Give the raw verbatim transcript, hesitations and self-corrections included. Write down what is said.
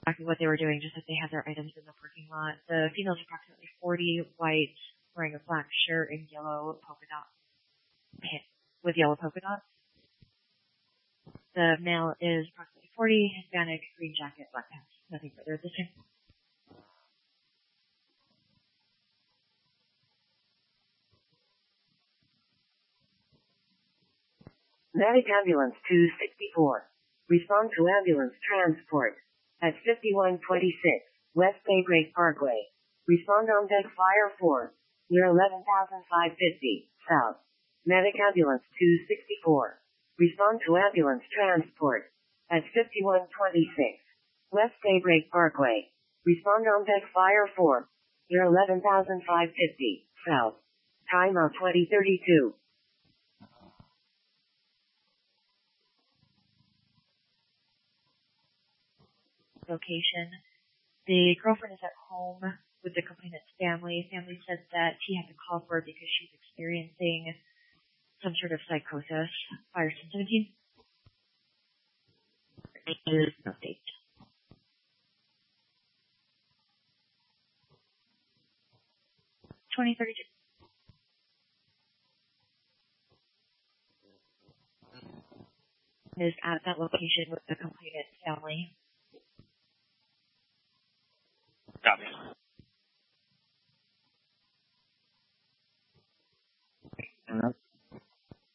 exactly what they were doing, just that they had their items in the parking lot. The female is approximately forty, white, wearing a black shirt and yellow polka dot pants with yellow polka dots. The male is approximately forty, Hispanic, green jacket, black pants. Nothing further at this time. Medic Ambulance two sixty-four. Respond to ambulance transport at fifty-one twenty-six West Daybreak Parkway. Respond on deck fire four near eleven thousand five hundred fifty South. Medic Ambulance two sixty-four. Respond to ambulance transport at fifty-one twenty-six West Daybreak Parkway. Respond on deck fire four near eleven thousand five hundred fifty South. Time of twenty thirty-two. Location. The girlfriend is at home with the complainant's family. Family said that she had to call for her because she's experiencing some sort of psychosis. Fire seventeen. Update. twenty thirty-two. Is at that location with the complainant's